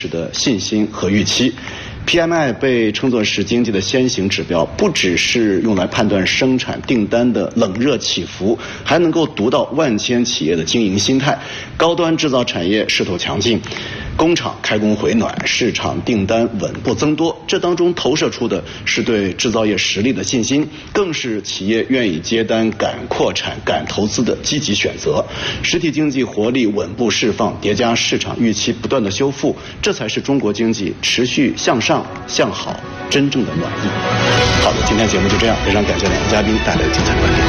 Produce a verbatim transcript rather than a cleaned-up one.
的信心和预期。P M I 被称作是经济的先行指标，不只是用来判断生产订单的冷热起伏，还能够读到万千企业的经营心态。高端制造产业势头强劲，工厂开工回暖，市场订单稳步增多，这当中投射出的是对制造业实力的信心，更是企业愿意接单、敢扩产、敢投资的积极选择。实体经济活力稳步释放，叠加市场预期不断的修复，这才是中国经济持续向上向好真正的暖意。好的，今天节目就这样，非常感谢两位嘉宾带来的精彩观点。